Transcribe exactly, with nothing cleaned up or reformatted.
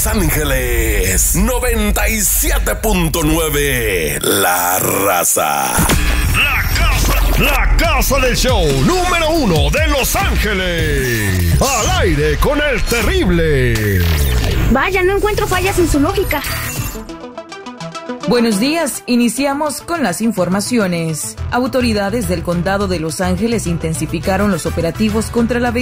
Los Ángeles noventa y siete punto nueve. La Raza. La casa, la casa del show número uno de Los Ángeles. Al aire con el terrible. Vaya, no encuentro fallas en su lógica. Buenos días, iniciamos con las informaciones. Autoridades del condado de Los Ángeles intensificaron los operativos contra la